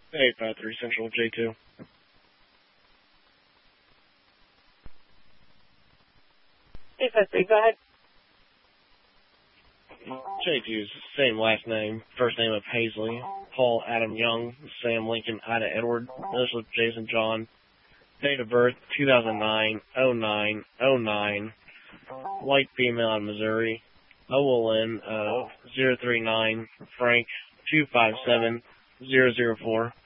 853 Central J2. Go ahead. J2's same last name, first name of Paisley, Paul Adam Young, Sam Lincoln, Ida Edward, initial Jason John, date of birth 2009-09-09, white female in Missouri, OLN 039, Frank 257004.